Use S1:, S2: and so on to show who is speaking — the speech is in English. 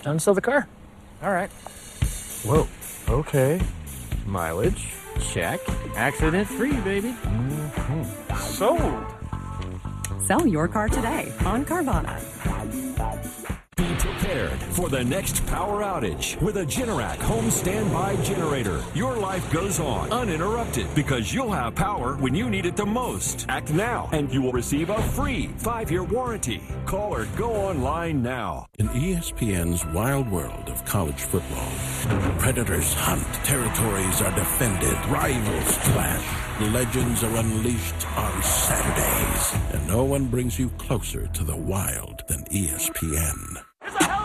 S1: Time to sell the car.
S2: All right.
S3: Whoa. Okay. Mileage?
S2: Check. Accident-free, baby.
S3: Sold.
S4: Sell your car today on Carvana.
S5: Be prepared for the next power outage with a Generac home standby generator. Your life goes on uninterrupted because you'll have power when you need it the most. Act now and you will receive a free 5-year warranty. Call or go online now.
S6: In ESPN's wild world of college football, predators hunt, territories are defended, rivals clash, legends are unleashed on Saturdays, and no one brings you closer to the wild than ESPN.